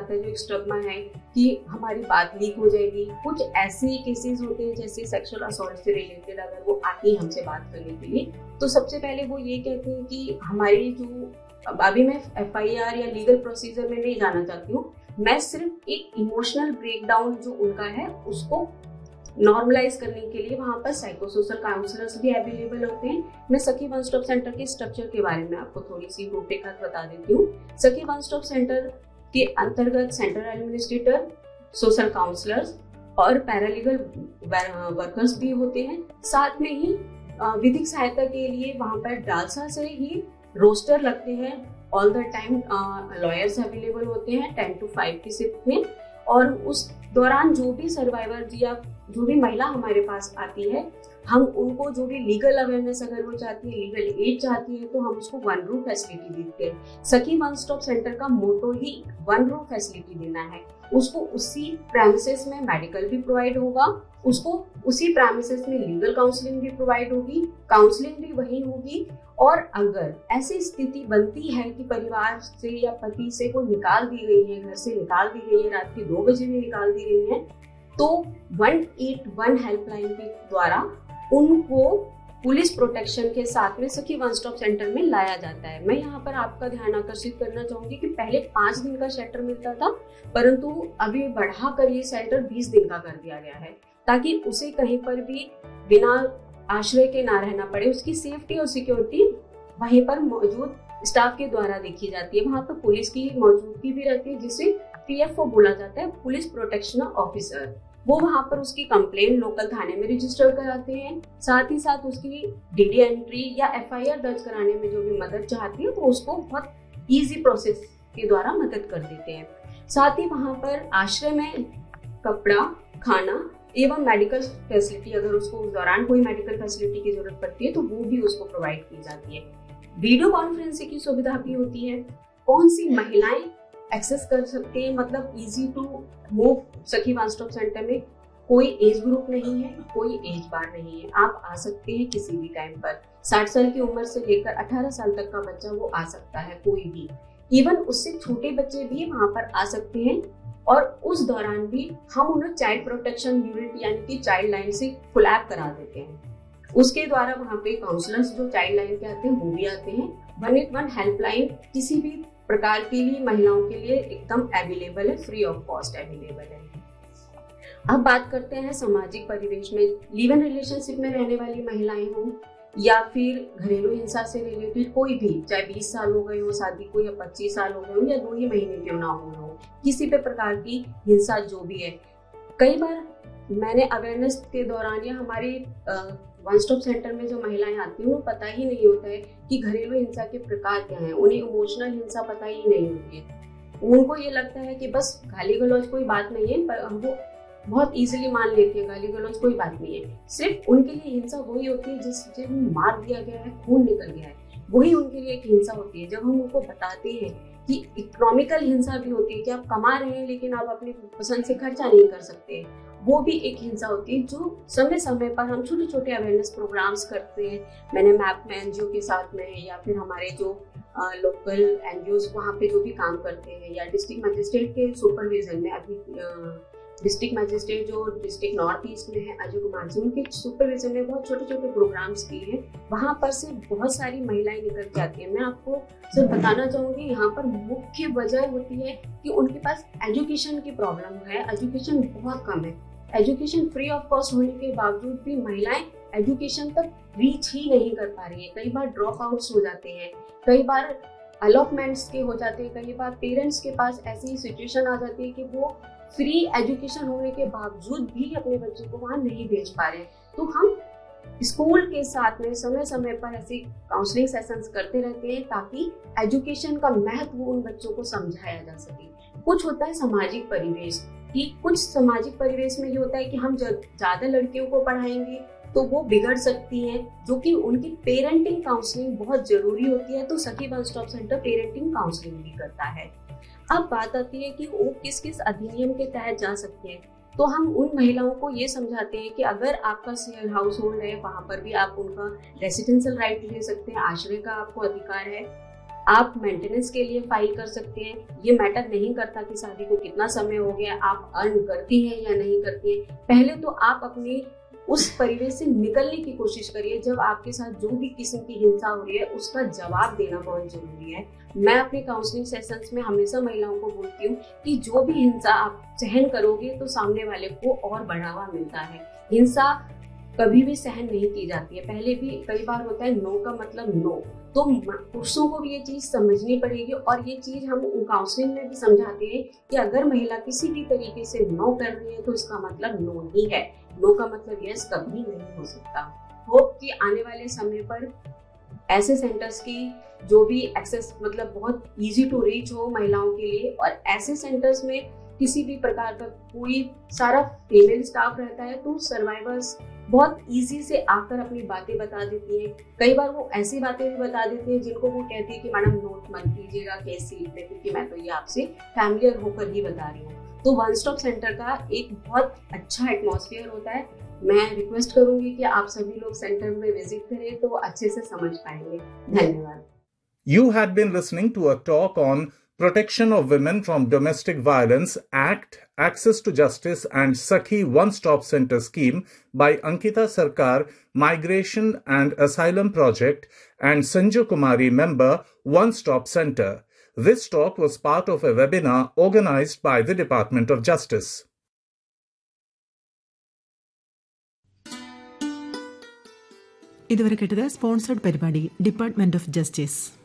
जाता है, जो एक स्टिग्मा है कि हमारी बात लीक हो जाएगी। कुछ ऐसे केसेस होते हैं जैसे सेक्सुअल असॉल्ट से रिलेटेड, अगर वो आती है हमसे बात करने के लिए तो सबसे पहले वो ये कहते हैं कि हमारी जो, अभी मैं FIR या लीगल प्रोसीजर में नहीं जाना चाहती हूँ, मैं सिर्फ एक इमोशनल ब्रेकडाउन जो उनका है उसको नॉर्मलाइज करने के लिए वहाँ पर साइकोसोशल काउंसलर्स भी अवेलेबल होते हैं। मैं सखी वन स्टॉप सेंटर के स्ट्रक्चर के बारे में आपको थोड़ी सी रूपरेखा बता देती हूँ। सखी वन स्टॉप सेंटर के अंतर्गत सेंटर एडमिनिस्ट्रेटर, सोशल काउंसलर्स और पैरालीगल वर्कर्स भी होते हैं। साथ में ही विधिक सहायता के लिए वहाँ पर डालसा से ही रोस्टर लगते हैं। All the time lawyers available होते हैं 10 to 5 की शिफ्ट में। और उस दौरान जो भी सर्वाइवर या जो भी महिला हमारे पास आती है, हम उनको जो भी लीगल अवेयरनेस अगर वो चाहती है, लीगल एड चाहती है, तो हम उसको वन रूम फैसिलिटी देते हैं। सखी वन स्टॉप सेंटर का मोटो ही वन रूम फैसिलिटी देना है। उसको उसी प्रेमिसेस में मेडिकल भी प्रोवाइड होगा, उसको उसी प्रेमिसेस में लीगल काउंसलिंग भी प्रोवाइड होगी, काउंसलिंग भी वही होगी। और अगर ऐसी स्थिति बनती है कि परिवार से या पति से को निकाल दी गई है, घर से निकाल दी गई है, रात के 2 बजे में निकाल दी गई है, तो 181 हेल्पलाइन के द्वारा उनको पुलिस प्रोटेक्शन के साथ में सखी वन स्टॉप सेंटर में लाया जाता है। मैं यहाँ पर आपका ध्यान आकर्षित करना चाहूंगी कि पहले 5 दिन का शेल्टर मिलता था, परंतु अभी बढ़ाकर ये शेल्टर 20 दिन का कर दिया गया है, ताकि उसे कहीं पर भी बिना आश्रय के ना रहना पड़े। उसकी सेफ्टी और सिक्योरिटी वहीं पर मौजूद स्टाफ के द्वारा देखी जाती है। वहाँ पर पुलिस की मौजूदगी भी रहती है, जिसे PFO बोला जाता है, पुलिस प्रोटेक्शन ऑफिसर। वो वहाँ पर उसकी कंप्लेंट लोकल थाने में रजिस्टर कराते हैं। साथ ही साथ उसकी DD एंट्री या FIR दर्ज कराने में जो भी मदद चाहती है, तो उसको बहुत ईजी प्रोसेस के द्वारा मदद कर देते हैं। साथ ही वहाँ पर आश्रय में कपड़ा, खाना एवं मेडिकल फैसिलिटी, अगर उसको उस दौरान कोई मेडिकल फैसिलिटी की जरूरत पड़ती है तो वो भी उसको प्रोवाइड की जाती है। वीडियो कॉन्फ्रेंसिंग की सुविधा भी होती है। कौन सी महिलाएं एक्सेस कर सकते हैं, मतलब इजी टू मूव सखी वन स्टॉप सेंटर में कोई एज ग्रुप नहीं है, कोई एज बार नहीं है। आप आ सकते हैं किसी भी टाइम पर। 60 साल की उम्र से लेकर 18 साल तक का बच्चा वो आ सकता है, कोई भी। इवन उससे छोटे बच्चे भी वहां पर आ सकते हैं। और उस दौरान भी हम उन्हें चाइल्ड प्रोटेक्शन यूनिट यानी कि चाइल्ड लाइन से कोलैब करा देते हैं। उसके द्वारा वहाँ पे काउंसलर्स जो चाइल्ड लाइन के आते हैं वो भी आते हैं। 181 हेल्पलाइन किसी भी प्रकार के लिए महिलाओं के लिए एकदम अवेलेबल है, फ्री ऑफ कॉस्ट अवेलेबल है। अब बात करते हैं सामाजिक परिवेश में। लिव इन रिलेशनशिप में रहने वाली महिलाएं हों या फिर घरेलू हिंसा से रिलेटेड कोई भी, चाहे 20 साल हो गए हो शादी को या 25 साल हो गए हो या 2 ही महीने क्यों ना हो, किसी भी प्रकार की हिंसा जो भी है। कई बार मैंने अवेयरनेस के दौरान या हमारे वन स्टॉप सेंटर में जो महिलाएं आती हैं उन्हें पता ही नहीं होता है कि घरेलू हिंसा के प्रकार क्या हैं। उन्हें इमोशनल हिंसा पता ही नहीं होती है। उनको ये लगता है कि बस गाली गलौज कोई बात नहीं है, पर वो बहुत इजीली मान लेती है गाली गलौज कोई बात नहीं है। सिर्फ उनके लिए हिंसा वही होती है जिसे मार दिया गया है, खून निकल गया है, वही उनके लिए एक हिंसा होती है। जब हम उनको बताते हैं कि इकोनॉमिकल हिंसा भी होती है कि आप कमा रहे हैं लेकिन आप अपनी पसंद से खर्चा नहीं कर सकते, वो भी एक हिंसा होती है। जो समय समय पर हम छोटे छोटे अवेयरनेस प्रोग्राम्स करते हैं। मैंने मैप में NGO के साथ में या फिर हमारे जो लोकल NGOs वहाँ पे जो भी काम करते हैं या डिस्ट्रिक्ट मजिस्ट्रेट के सुपरविजन में, अभी डिस्ट्रिक्ट मजिस्ट्रेट जो डिस्ट्रिक्ट नॉर्थ ईस्ट में है अजय कुमार जी, उनके सुपरविजन में बहुत छोटे छोटे प्रोग्राम्स किए हैं। वहाँ पर से बहुत सारी महिलाएं निकल के आती हैं। मैं आपको सिर्फ बताना चाहूँगी, यहाँ पर मुख्य वजह होती है कि उनके पास एजुकेशन की प्रॉब्लम है। एजुकेशन बहुत कम है। एजुकेशन फ्री ऑफ कॉस्ट होने के बावजूद भी महिलाएं एजुकेशन तक रीच ही नहीं कर पा रही है। कई बार ड्रॉप आउट्स हो जाते हैं, कई बार अलॉटमेंट्स के हो जाते हैं, कई बार पेरेंट्स के पास ऐसी सिचुएशन आ जाती है कि वो फ्री एजुकेशन होने के बावजूद भी अपने बच्चों को वहाँ नहीं भेज पा रहे। तो हम स्कूल के साथ में समय समय पर ऐसे काउंसलिंग सेशंस करते रहते हैं ताकि एजुकेशन का महत्व उन बच्चों को समझाया जा सके। कुछ होता है सामाजिक परिवेश कि कुछ सामाजिक परिवेश में ये होता है कि हम ज्यादा लड़कियों को पढ़ाएंगे तो वो बिगड़ सकती हैं, जो कि उनकी पेरेंटिंग काउंसलिंग बहुत जरूरी होती है। तो सखी one stop centre parenting counselling भी करता है। अब बात आती है कि वो किस किस अधिनियम के तहत जा सकते हैं। तो हम उन महिलाओं को ये समझाते हैं कि अगर आपका शेयर हाउस होल्ड है, वहां पर भी आप उनका रेसिडेंशियल राइट ले सकते हैं, आश्रय का आपको अधिकार है। आप मेंटेनेंस के लिए फाइल कर सकते हैं। ये मैटर नहीं करता कि शादी को कितना समय हो गया, आप अर्न करती हैं या नहीं करती हैं। पहले तो आप अपने उस परिवेश से निकलने की कोशिश करिए। जब आपके साथ जो भी किस्म की हिंसा हो रही है उसका जवाब देना बहुत जरूरी है। मैं अपने काउंसलिंग सेशंस में हमेशा महिलाओं को बोलती हूँ कि जो भी हिंसा आप सहन करोगे तो सामने वाले को और बढ़ावा मिलता है। हिंसा कभी भी सहन नहीं की जाती है। पहले भी कई बार होता है नो का मतलब नो, तो पुरुषों को भी ये चीज समझनी पड़ेगी। और ये चीज हम काउंसलिंग में भी समझाते हैं कि अगर महिला किसी भी तरीके से नो कर रही है तो इसका मतलब नो ही है। नो का मतलब यस कभी नहीं हो सकता। होप कि आने वाले समय पर ऐसे सेंटर्स की जो भी एक्सेस मतलब बहुत इजी टू रीच हो महिलाओं के लिए, और ऐसे सेंटर्स में किसी भी प्रकार का कोई सारा फीमेल स्टाफ रहता है तो सर्वाइवर्स बहुत इजी से आकर अपनी बातें बता देती हैं। कई बार वो ऐसी बातें भी बता देती हैं जिनको वो कहती है कि मैडम नोट मत कीजिएगा केस सीट पे, क्योंकि मैं तो ये आपसे फैमिलियर होकर ही बता रही हूँ। तो वन स्टॉप सेंटर का एक बहुत अच्छा एटमॉस्फेयर होता है। मैं रिक्वेस्ट करूंगी कि आप सभी लोग सेंटर में विजिट करें तो अच्छे से समझ पाएंगे। धन्यवाद। You had been listening to a talk on Protection of Women from Domestic Violence Act, Access to Justice and Sakhi One-Stop Center Scheme by Ankita Sarkar, Migration and Asylum Project, and Sanju Kumari, member, One-Stop Center. This talk was part of a webinar organized by the Department of Justice. ഇതുവരെ കേട്ടത് sponsored പരിപാടി department of justice.